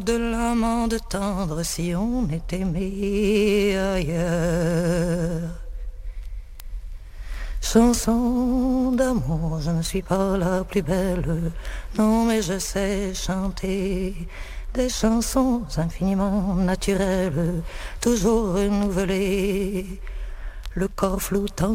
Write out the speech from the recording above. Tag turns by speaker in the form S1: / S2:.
S1: De l'amande tendre si on est aimé ailleurs. Chanson d'amour, je ne suis pas la plus belle, non mais je sais chanter des chansons infiniment naturelles, toujours renouvelées, le corps flottant